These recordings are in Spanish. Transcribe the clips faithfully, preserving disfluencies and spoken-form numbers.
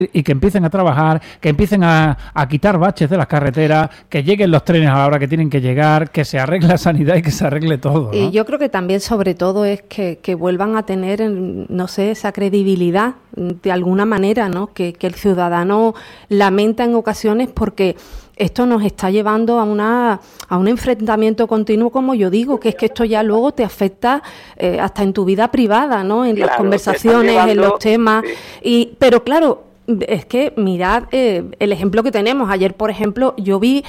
y que empiecen a trabajar, que empiecen a, a quitar baches de las carreteras, que lleguen los trenes a la hora que tienen que llegar, que se arregle la sanidad y que se arregle todo, ¿no? Y yo creo que también, sobre todo, es que, que vuelvan a tener, no sé, esa credibilidad de alguna manera, ¿no? Que, que el ciudadano lamenta en ocasiones porque esto nos está llevando a una a un enfrentamiento continuo, como yo digo, que es que esto ya luego te afecta eh, hasta en tu vida privada, ¿no? En claro, las conversaciones, llevando, en los temas. Sí. Y pero claro, es que mirad eh, el ejemplo que tenemos. Ayer, por ejemplo, yo vi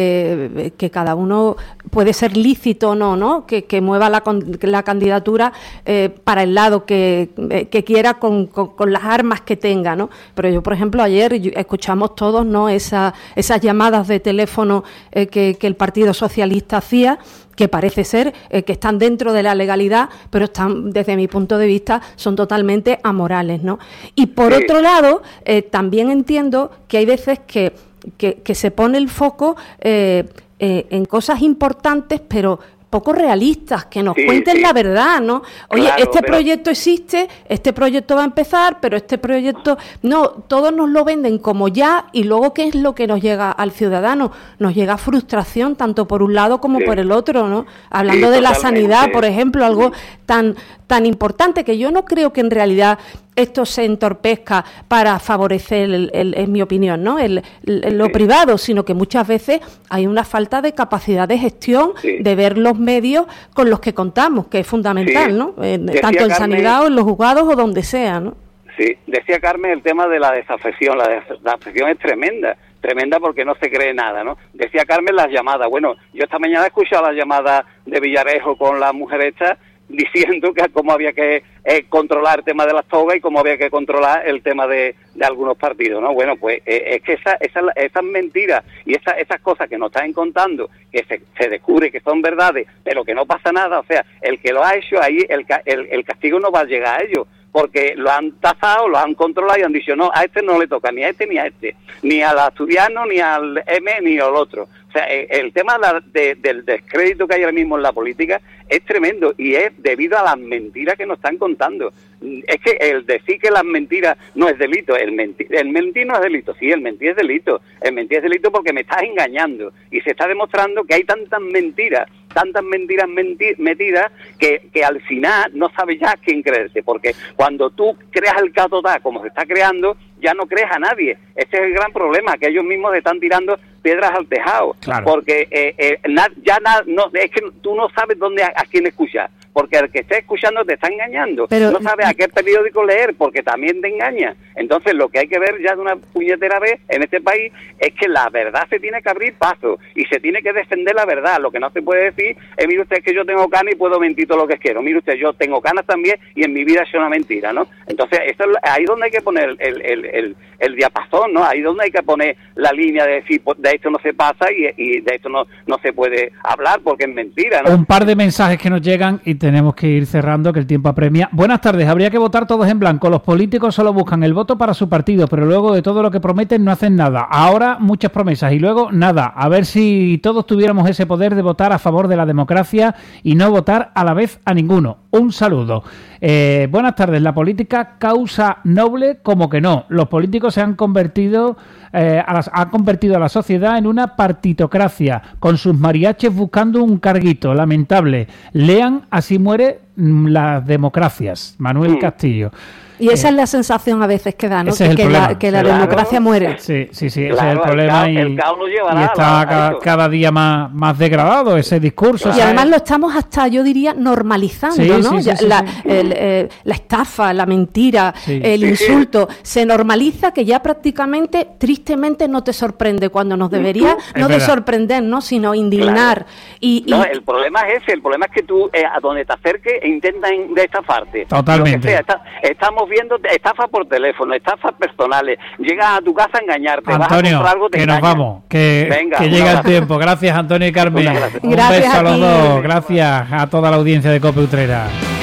eh, que cada uno puede ser lícito o no, ¿no? Que, que mueva la, la candidatura eh, para el lado que, eh, que quiera con, con, con las armas que tenga, ¿no? Pero yo, por ejemplo, ayer escuchamos todos, ¿no? Esa, esas llamadas de teléfono eh, que, que el Partido Socialista hacía, que parece ser eh, que están dentro de la legalidad, pero están, desde mi punto de vista, son totalmente amorales, ¿no? Y por sí. otro lado, eh, también entiendo que hay veces que, que, que se pone el foco eh, eh, en cosas importantes, pero poco realistas, que nos sí, cuenten sí. la verdad, ¿no? Oye, claro, este pero... proyecto existe, este proyecto va a empezar, pero este proyecto... No, todos nos lo venden como ya, y luego, ¿qué es lo que nos llega al ciudadano? Nos llega frustración, tanto por un lado como sí. por el otro, ¿no? Hablando sí, de la sanidad, por ejemplo, algo tan, tan importante, que yo no creo que en realidad esto se entorpezca para favorecer, el, el, en mi opinión, ¿no? El, el, lo sí. privado, sino que muchas veces hay una falta de capacidad de gestión, sí. de ver los medios con los que contamos, que es fundamental, sí. ¿no? Eh, tanto en Carmen, sanidad o en los juzgados o donde sea, ¿no? Sí, decía Carmen el tema de la desafección. La desafección es tremenda, tremenda porque no se cree nada, ¿no? Decía Carmen las llamadas. Bueno, yo esta mañana he escuchado las llamadas de Villarejo con la mujer esta, diciendo que cómo había que eh, controlar el tema de las togas y cómo había que controlar el tema de, de algunos partidos, ¿no? Bueno, pues eh, es que esa, esa, esas mentiras y esa, esas cosas que nos están contando, que se, se descubre que son verdades, pero que no pasa nada, o sea, el que lo ha hecho ahí, el, el, el castigo no va a llegar a ellos, porque lo han tasado, lo han controlado y han dicho, no, a este no le toca, ni a este ni a este, ni al asturiano, ni al M, ni al otro. O sea, el tema de, del descrédito que hay ahora mismo en la política es tremendo y es debido a las mentiras que nos están contando. Es que el decir que las mentiras no es delito, el mentir, el mentir no es delito, sí, el mentir es delito, el mentir es delito porque me estás engañando y se está demostrando que hay tantas mentiras, tantas mentiras menti- metidas que, que al final no sabes ya a quién creerte, porque cuando tú creas el catotá como se está creando, ya no crees a nadie. Ese es el gran problema, que ellos mismos están tirando piedras al tejado, claro. porque eh, eh, na, ya na, no, es que tú no sabes dónde a, a quién escuchar, porque el que esté escuchando te está engañando, pero no sabes a qué periódico leer, porque también te engaña. Entonces lo que hay que ver ya de una puñetera vez en este país es que la verdad se tiene que abrir paso y se tiene que defender la verdad. Lo que no se puede decir es, mire usted, que yo tengo canas y puedo mentir todo lo que quiero. Mire usted, yo tengo canas también y en mi vida es una mentira, ¿no? Entonces eso es ahí donde hay que poner el, el, el, el diapasón, ¿no? Ahí donde hay que poner la línea de decir, de esto no se pasa y, y de esto no, no se puede hablar porque es mentira, ¿no? Un par de mensajes que nos llegan y tenemos que ir cerrando, que el tiempo apremia. Buenas tardes, habría que votar todos en blanco. Los políticos solo buscan el voto para su partido, pero luego de todo lo que prometen no hacen nada. Ahora muchas promesas y luego nada. A ver si todos tuviéramos ese poder de votar a favor de la democracia y no votar a la vez a ninguno. Un saludo. Eh, buenas tardes. La política causa noble como que no. Los políticos se han convertido eh, a las, han convertido a la sociedad en una partitocracia, con sus mariachis buscando un carguito. Lamentable. Lean Así muere las democracias. Manuel mm. Castillo. Y esa eh, es la sensación a veces que da, ¿no? Ese que, es el que, la, que la claro. democracia muere. Sí, sí, sí, claro, ese es el problema. El caos, y, el caos lo llevará, y está ¿no? cada, cada día más, más degradado ese discurso. Claro. Y además lo estamos hasta, yo diría, normalizando, sí, ¿no? Sí, sí, sí, la, sí. El, eh, la estafa, la mentira, sí. el sí, insulto, sí. se normaliza que ya prácticamente, tristemente, no te sorprende cuando nos debería es no verdad. de sorprender, ¿no? Sino indignar. Claro. Y, y... No, el problema es ese, el problema es que tú, eh, a donde te acerques, intentan de estafarte. Totalmente. Lo que sea, está, estamos viendo estafa por teléfono, estafas personales, llegas a tu casa a engañarte, Antonio, vas a comprar algo, te que engañan. nos vamos, que, Venga, que llega el tiempo. Gracias, Antonio y Carmen. Gracias. Un Gracias beso a los ti. dos. Gracias a toda la audiencia de COPE Utrera.